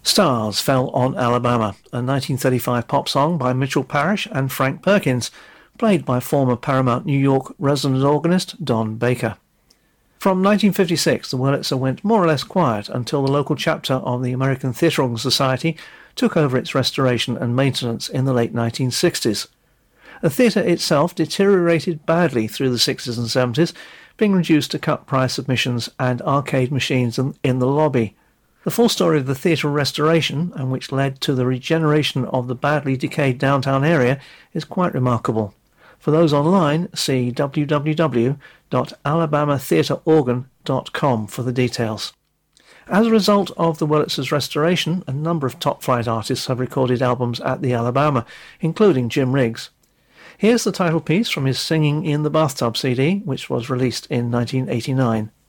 Stars Fell on Alabama, a 1935 pop song by Mitchell Parish and Frank Perkins, played by former Paramount New York resident organist Don Baker. From 1956, the Wurlitzer went more or less quiet until the local chapter of the American Theatre Organ Society took over its restoration and maintenance in the late 1960s. The theatre itself deteriorated badly through the 60s and 70s, being reduced to cut-price admissions and arcade machines in the lobby. The full story of the theatre restoration, and which led to the regeneration of the badly decayed downtown area, is quite remarkable. For those online, see www.alabamatheatreorgan.com for the details. As a result of the Wurlitzer's restoration, a number of top-flight artists have recorded albums at the Alabama, including Jim Riggs. Here's the title piece from his Singing in the Bathtub CD, which was released in 1989.